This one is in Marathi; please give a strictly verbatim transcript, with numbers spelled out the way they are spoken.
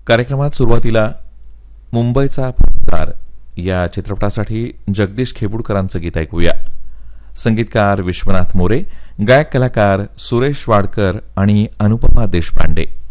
कार्यक्रमात सुरुवातीला मुंबईचा फौजदार या चित्रपटासाठी जगदीश खेबुडकरांचं गीत ऐकूया. संगीतकार विश्वनाथ मोरे, गायक कलाकार सुरेश वाडकर आणि अनुपमा देशपांडे.